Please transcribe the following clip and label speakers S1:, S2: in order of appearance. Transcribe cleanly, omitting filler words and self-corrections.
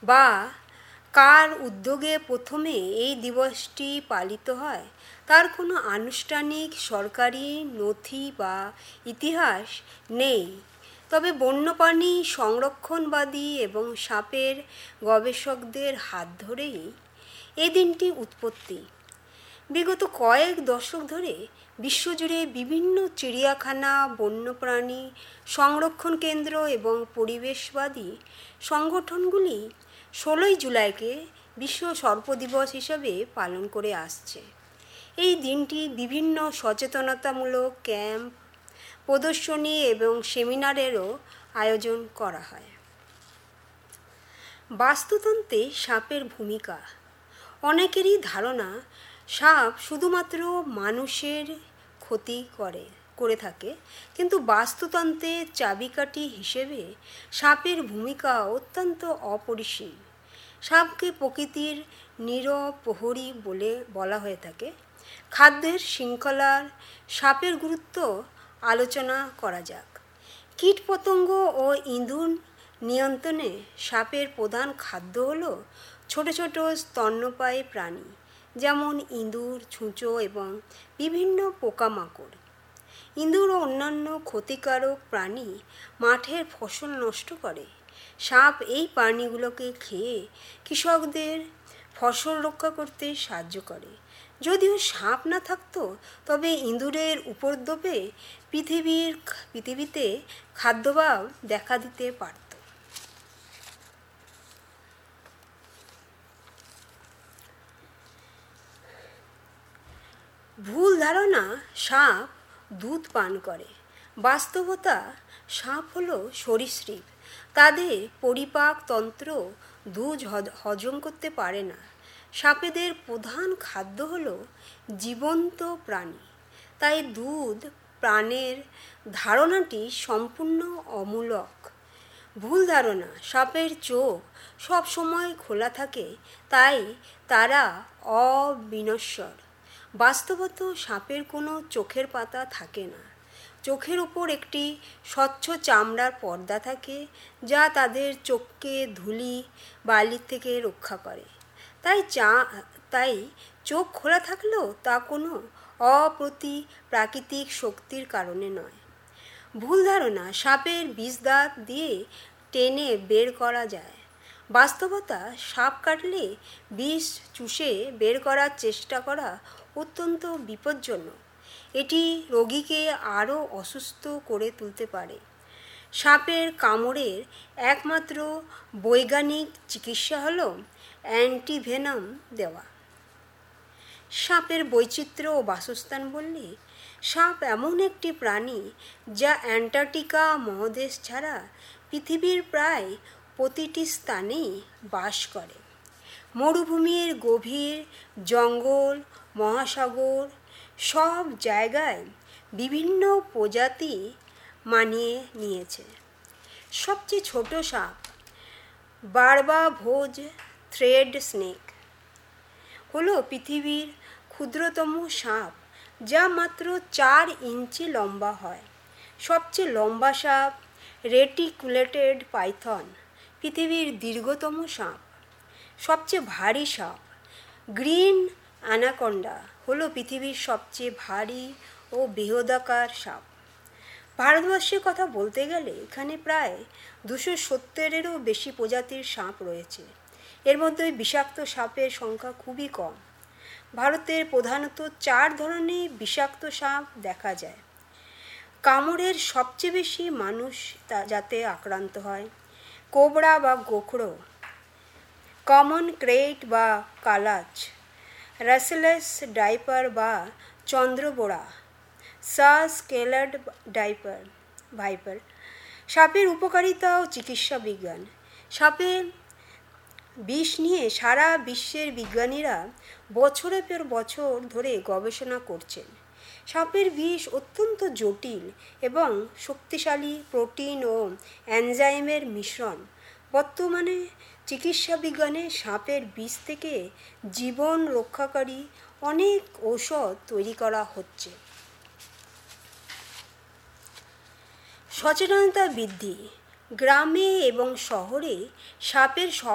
S1: বা কার উদ্যোগে প্রথমে এই দিবসটি পালিত হয় তার কোনো আনুষ্ঠানিক সরকারি নথি বা ইতিহাস নেই। তবে বন্যপ্রাণী সংরক্ষণবাদী এবং সাপের গবেষকদের হাত ধরেই এই দিনটি উৎপত্তি। বিগত কয়েক দশক ধরে বিশ্বজুড়ে বিভিন্ন চিড়িয়াখানা, বন্যপ্রাণী সংরক্ষণ কেন্দ্র এবং পরিবেশবাদী সংগঠনগুলি 16ই জুলাইকে বিশ্ব সর্প দিবস হিসাবে পালন করে আসছে। এই দিনটি বিভিন্ন সচেতনতামূলক ক্যাম্প, প্রদর্শনী এবং সেমিনারেরও আয়োজন করা হয়। বাস্তুতন্ত্রে সাপের ভূমিকা। অনেকেরই ধারণা সাপ শুধুমাত্র মানুষের ক্ষতি করে থাকে, কিন্তু বাস্তুতন্ত্রের চাবিকাঠি হিসেবে সাপের ভূমিকা অত্যন্ত অপরিসীম। সাপকে প্রকৃতির নিরপ্রহরী বলা হয়ে থাকে। খাদ্যের শৃঙ্খলার সাপের গুরুত্ব আলোচনা করা যাক। কীটপতঙ্গ ও ইঁদুর নিয়ন্ত্রণে সাপের প্রধান খাদ্য হল ছোট ছোট স্তন্যপায়ী প্রাণী, যেমন ইঁদুর, ছুঁচো এবং বিভিন্ন পোকামাকড়। ইঁদুর ও অন্যান্য ক্ষতিকারক প্রাণী মাঠের ফসল নষ্ট করে। সাপ এই প্রাণীগুলোকে খেয়ে কৃষকদের ফসল রক্ষা করতে সাহায্য করে। যদিও সাপ না থাকতো, তবে ইঁদুরের উপদ্রবে পৃথিবীতে খাদ্যাভাব দেখা দিতে পারত। ভুল ধারণা সাপ দুধ পান করে। বাস্তবতা, সাপ হলো সরীসৃপ। তাদের পরিপাকতন্ত্র দুধ হজম করতে পারে না। সাপেদের প্রধান খাদ্য হলো জীবন্ত প্রাণী, তাই দুধ পানের ধারণাটি সম্পূর্ণ অমূলক। ভুল ধারণা, সাপের চোখ সব সময় খোলা থাকে, তাই তারা অবিনশ্বর। বাস্তবত সাপের কোনো চোখের পাতা থাকে না। চোখের ওপর একটি স্বচ্ছ চামড়ার পর্দা থাকে, যা তাদের চোখকে ধুলি বালির থেকে রক্ষা করে। তাই চোখ খোলা থাকলেও তা কোনো প্রাকৃতিক শক্তির কারণে নয়। ভুল ধারণা, সাপের বিষদাঁত দিয়ে টেনে বের করা যায়। বাস্তবতা, সাপ কাটলে বিষ চুষে বের করার চেষ্টা করা অত্যন্ত বিপজ্জনক। এটি রোগীকে আরও অসুস্থ করে তুলতে পারে। সাপের কামড়ের একমাত্র বৈজ্ঞানিক চিকিৎসা হল অ্যান্টিভেনাম দেওয়া। সাপের বৈচিত্র্য ও বাসস্থান বললে, সাপ এমন একটি প্রাণী যা অ্যান্টার্কটিকা মহাদেশ ছাড়া পৃথিবীর প্রায় প্রতিটি স্থানেই বাস করে। মরুভূমির গভীর জঙ্গল, মহাসাগর সব জায়গায় বিভিন্ন প্রজাতি মানিয়ে নিয়েছে। সবচেয়ে ছোট সাপ বার্বাভোজ থ্রেড স্নেক হলো পৃথিবীর ক্ষুদ্রতম সাপ, যা মাত্র 4 ইঞ্চি লম্বা হয়। সবচেয়ে লম্বা সাপ রেটিকুলেটেড পাইথন, পৃথিবীর দীর্ঘতম সাপ। সবচেয়ে ভারী সাপ গ্রিন অ্যানাকোন্ডা হলো পৃথিবীর সবচেয়ে ভারী ও বৃহদাকার সাপ। ভারতবর্ষের কথা বলতে গেলে এখানে প্রায় 270-এরও বেশি প্রজাতির সাপ রয়েছে। এর মধ্যে বিষাক্ত সাপের সংখ্যা খুবই কম। ভারতের প্রধানত 4 ধরনের বিষাক্ত সাপ দেখা যায়। কামড়ের সবচেয়ে বেশি মানুষ যাতে আক্রান্ত হয়: কোবরা বা গোখরো, কমন ক্রেট বা কালাচ, রাসেলাস ডাইপার বা চন্দ্রবোড়া, স্কেলাড ভাইপার। সাপের উপকারিতা ও চিকিৎসা বিজ্ঞান। সাপের বিষ নিয়ে সারা বিশ্বের বিজ্ঞানীরা বছরের পর বছর ধরে গবেষণা করছেন। সাপের বিষ অত্যন্ত জটিল এবং শক্তিশালী প্রোটিন ও এনজাইমের মিশ্রণ। বর্তমানে চিকিৎসা বিজ্ঞানে সাপের বিষ থেকে জীবন রক্ষাকারী অনেক ঔষধ তৈরি করা হচ্ছে। সচেতনতা বৃদ্ধি। গ্রামে এবং শহরে সাপের